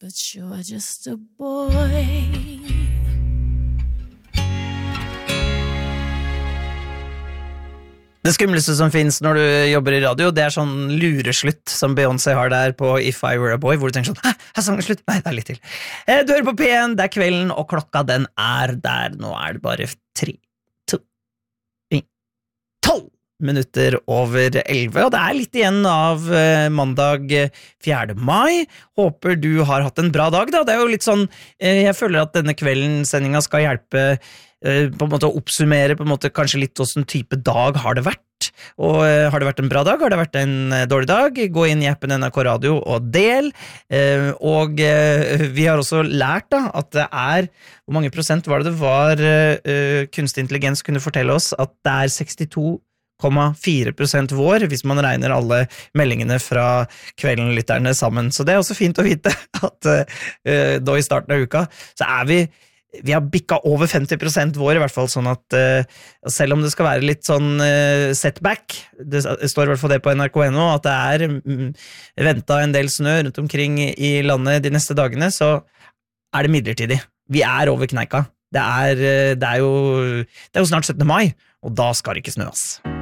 but you're just a boy. Det skumleste som finnes når du jobber i radio, det sånn lureslutt som Beyoncé har der på If I Were a Boy, hvor du tenker sånn, her sangen slutt? Nei, det litt til. Du hører på P1, det kvelden, og klokka den der. Nå det bare 3, 2, 1, 12 minutter over 11, og det litt igjen av mandag 4. mai. Håper du har hatt en bra dag, da. Det jo litt sånn, jeg føler at denne kveldensendinga skal hjelpe på en måte å oppsummere på en måte kanskje litt hvordan type dag har det vært, og har det vært en bra dag, har det vært en dårlig dag, gå inn i appen NRK Radio og del, og vi har også lært da at det hvor mange prosent var det var kunstig intelligens kunne fortelle oss at det 62,4% vår, hvis man regner alle meldingene fra kveldenlytterne sammen, så det også fint å vite at da i starten av uka så vi har bikka over 50% vår, i hvert fall sånn at selv om det skal være litt sånn setback, det står i hvert fall det på NRK.no, at det ventet en del snø rundt omkring i landet de neste dagene, så det midlertidig. Vi over kneika. Det er jo snart 17. mai, og da skal det ikke snø, ass.